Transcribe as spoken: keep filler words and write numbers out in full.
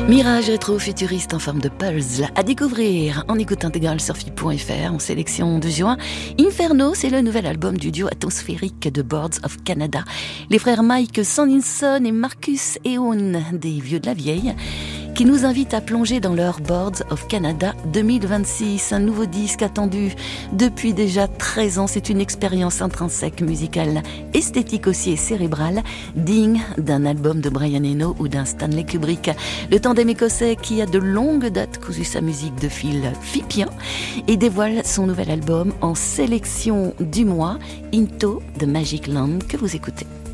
Mirage rétro-futuriste en forme de puzzle à découvrir en écoute intégrale sur F I point F R en sélection de juin. Inferno, c'est le nouvel album du duo atmosphérique de Boards of Canada. Les frères Mike Sandinson et Marcus Eoun, des vieux de la vieille, qui nous invitent à plonger dans leur Boards of Canada deux mille vingt-six, un nouveau disque attendu depuis déjà treize ans. C'est une expérience intrinsèque, musicale, esthétique aussi et cérébrale, digne d'un album de Brian Eno ou d'un Stanley Kubrick. Le tandem écossais qui a de longues dates cousu sa musique de fil fipien et dévoile son nouvel album en sélection du mois, Into the Magic Land, que vous écoutez.